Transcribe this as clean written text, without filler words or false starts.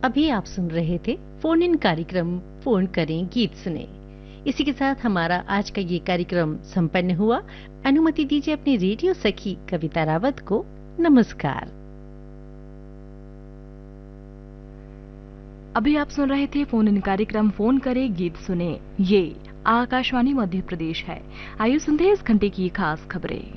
अभी आप सुन रहे थे फोन इन कार्यक्रम फोन करें गीत सुने। इसी के साथ हमारा आज का ये कार्यक्रम संपन्न हुआ। अनुमति दीजिए अपनी रेडियो सखी कविता रावत को नमस्कार। अभी आप सुन रहे थे फोन इन कार्यक्रम फोन करें गीत सुने। ये आकाशवाणी मध्य प्रदेश है। आइए सुनते हैं इस घंटे की खास खबरें।